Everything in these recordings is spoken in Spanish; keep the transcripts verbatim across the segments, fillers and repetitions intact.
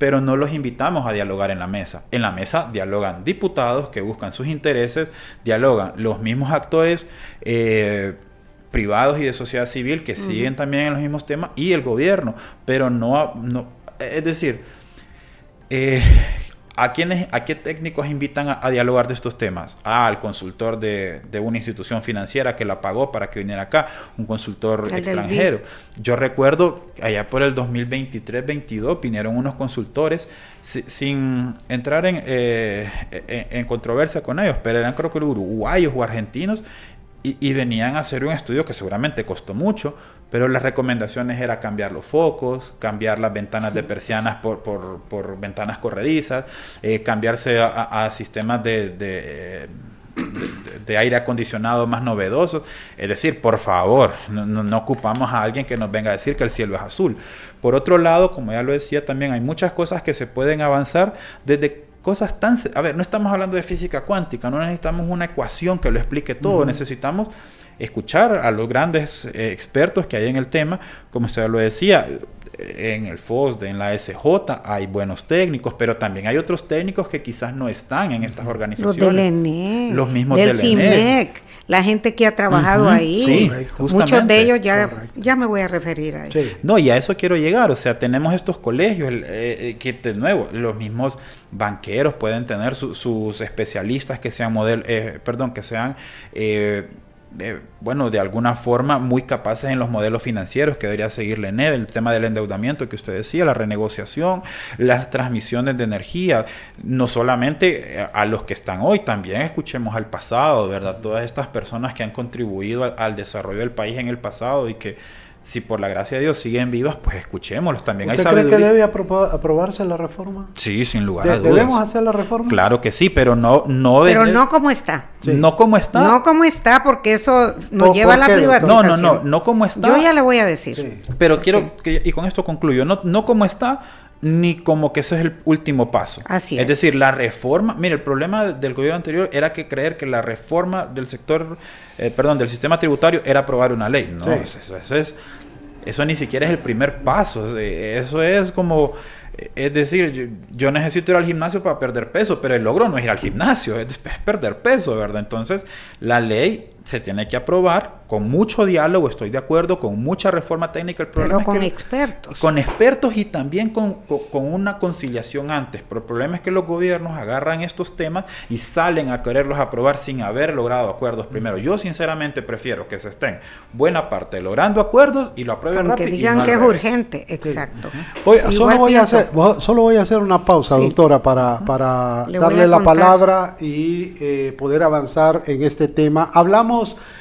pero no los invitamos a dialogar en la mesa. En la mesa dialogan diputados que buscan sus intereses, dialogan los mismos actores eh, privados y de sociedad civil que uh-huh. siguen también en los mismos temas, y el gobierno, pero no, no es decir, eh, ¿a quiénes, a qué técnicos invitan a, a dialogar de estos temas? Ah, al consultor de, de una institución financiera que la pagó para que viniera acá, un consultor el extranjero. Yo recuerdo allá por el dos mil veintitrés veintidós vinieron unos consultores si, sin entrar en, eh, en, en controversia con ellos, pero eran creo que uruguayos o argentinos, y, y venían a hacer un estudio que seguramente costó mucho, pero las recomendaciones era cambiar los focos, cambiar las ventanas de persianas por, por, por ventanas corredizas, eh, cambiarse a, a, a sistemas de, de, de, de aire acondicionado más novedosos. Es decir, por favor, no, no, no ocupamos a alguien que nos venga a decir que el cielo es azul. Por otro lado, como ya lo decía también, hay muchas cosas que se pueden avanzar desde cosas tan... A ver, no estamos hablando de física cuántica, no necesitamos una ecuación que lo explique todo, uh-huh. necesitamos escuchar a los grandes eh, expertos que hay en el tema. Como usted lo decía, en el F O S D E, en la S J, hay buenos técnicos, pero también hay otros técnicos que quizás no están en estas organizaciones. Los del E N E C, los mismos del del C I M E C, la gente que ha trabajado uh-huh. ahí. Sí, muchos de ellos ya, ya me voy a referir a eso. Sí. No, y a eso quiero llegar. O sea, tenemos estos colegios eh, eh, que, de nuevo, los mismos banqueros pueden tener su, sus especialistas que sean model, eh, perdón, que sean eh, Eh, bueno, de alguna forma muy capaces en los modelos financieros que debería seguir la E N E B, el tema del endeudamiento que usted decía, la renegociación, las transmisiones de energía, no solamente a los que están hoy, también escuchemos al pasado, ¿verdad? Todas estas personas que han contribuido al, al desarrollo del país en el pasado y que, si por la gracia de Dios siguen vivas, pues escuchémoslos. También hay sabiduría. ¿Usted cree que debe apro- aprobarse la reforma? Sí, sin lugar ¿De- a dudas. ¿Debemos hacer la reforma? Claro que sí, pero no... no pero desde... no como está. Sí. No como está. No como está, porque eso nos ¿Por, lleva por a la privatización. No, no, no, no como está. Yo ya le voy a decir. Sí. Pero quiero, que, y con esto concluyo, no, no como está, ni como que ese es el último paso. Así es. Es decir, la reforma, mire, el problema del gobierno anterior era que creer que la reforma del sector, eh, perdón, del sistema tributario era aprobar una ley. No, sí. eso, eso es... Eso ni siquiera es el primer paso. Eso es como, es decir, yo, yo necesito ir al gimnasio para perder peso, pero el logro no es ir al gimnasio, es perder peso, ¿verdad? Entonces, la ley se tiene que aprobar con mucho diálogo, estoy de acuerdo, con mucha reforma técnica. El problema pero con es que, expertos. Con expertos y también con, con, con una conciliación antes. Pero el problema es que los gobiernos agarran estos temas y salen a quererlos aprobar sin haber logrado acuerdos primero. Yo sinceramente prefiero que se estén buena parte logrando acuerdos y lo aprueben rápido. Que digan que es urgente, exacto. Sí. Oye, solo, voy a hacer, solo voy a hacer una pausa, sí. doctora, para, para darle la palabra y eh, poder avanzar en este tema. Hablamos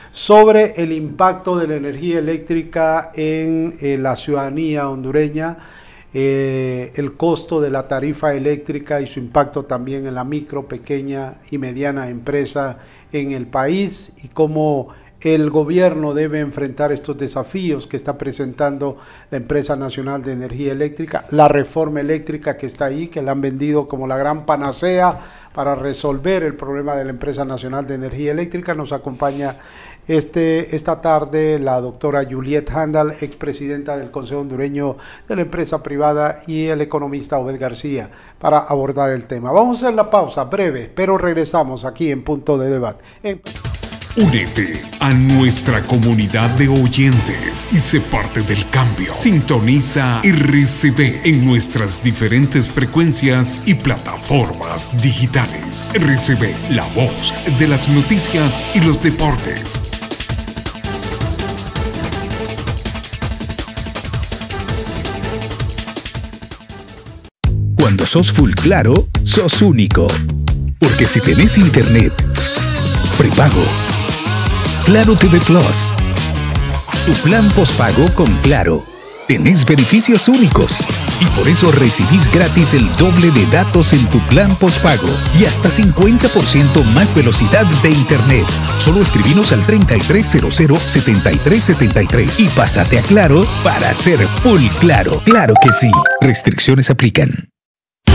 sobre el impacto de la energía eléctrica en eh, la ciudadanía hondureña, eh, el costo de la tarifa eléctrica y su impacto también en la micro, pequeña y mediana empresa en el país, y cómo el gobierno debe enfrentar estos desafíos que está presentando la Empresa Nacional de Energía Eléctrica, la reforma eléctrica que está ahí, que la han vendido como la gran panacea para resolver el problema de la Empresa Nacional de Energía Eléctrica. Nos acompaña este, esta tarde la doctora Juliet Handal, expresidenta del Consejo Hondureño de la Empresa Privada, y el economista Obed García, para abordar el tema. Vamos a hacer la pausa breve, pero regresamos aquí en Punto de Debate. En... Únete a nuestra comunidad de oyentes y sé parte del cambio. Sintoniza R C B en nuestras diferentes frecuencias y plataformas digitales. R C B, la voz de las noticias y los deportes. Cuando sos full claro, sos único. Porque si tenés internet prepago, Claro T V Plus, tu plan postpago con Claro, tenés beneficios únicos y por eso recibís gratis el doble de datos en tu plan postpago y hasta cincuenta por ciento más velocidad de internet. Solo escribinos al treinta y tres cero cero, setenta y tres setenta y tres y pásate a Claro para ser full claro. Claro que sí. Restricciones aplican.